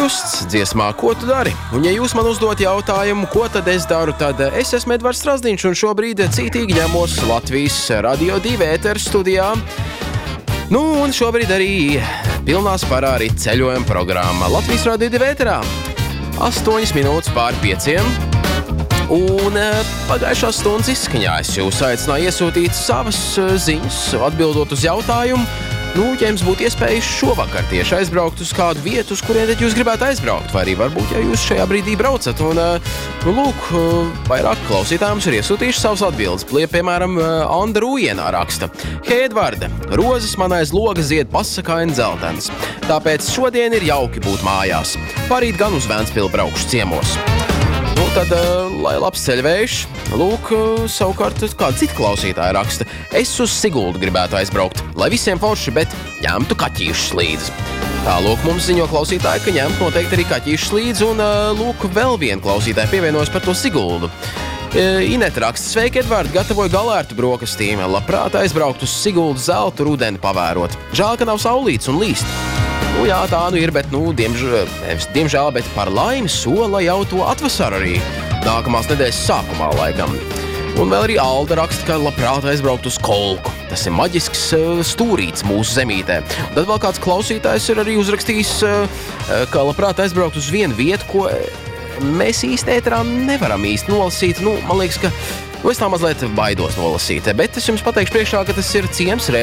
Justs dziesmā, ko tu dari? Un ja jūs man uzdot jautājumu, ko tad es daru, tad es esmu Edvards Strazdiņš un šobrīd cītīgi ņemos Latvijas Radio 2 ēteru studijā. Nu, un šobrīd arī pilnā sparā arī ceļojuma programma Latvijas Radio 2 ēterā. 8 minūtes pār 5. Un pagājušās stundas izskaņā es jūs aicināju iesūtīt savas ziņas, atbildot uz jautājumu. Nu, ja jums būtu iespējas šovakar tieši aizbraukt uz kādu vietu, uz kurien tad jūs gribētu aizbraukt, vai arī varbūt, ja jūs šajā brīdī braucat. Un, lūk, vairāk klausītājiem ir iesūtījuši savas atbildes. Piemēram, Anda Rūjienā raksta: Hei, Edvarde, rozes man aiz loga zied pasakaini dzeltens. Tāpēc šodien ir jauki būt mājās. Parīt gan uz Ventspili braukšu ciemos. Nu, tad, lai labs ceļvējš, lūk, savukārt kāda cita klausītāja raksta: Es uz Siguldu gribētu aizbraukt, lai visiem forši, bet ņemtu kaķīšus līdzi. Tā, lūk, mums ziņo klausītāji, ka ņemt noteikti arī kaķīšus līdzi, un, lūk, vēl viena klausītāja pievienojas par to Siguldu. Ineta raksta: Sveiki, Edvardi, gatavoju galērtu brokastīm, labprāt aizbraukt uz Siguldu zeltu rudeni pavērot. Žēl, ka nav saulīts un līst. Nu jā, tā nu ir, bet, diemžēl, bet par laimi sola jau to atvasar arī nākamās nedēļas sākumā laikam. Un vēl arī Alda raksta, ka labprāt aizbraukt uz Kolku. Tas ir maģisks stūrīts mūsu zemītē. Un tad vēl kāds klausītājs ir arī uzrakstījis, ka labprāt aizbraukt uz vienu vietu, ko mēs īsti ēterā nevaram īsti nolasīt. Nu, man liekas, ka es tā mazliet baidos nolasīt, bet es jums pateikšu priekšā, ka tas ir ciems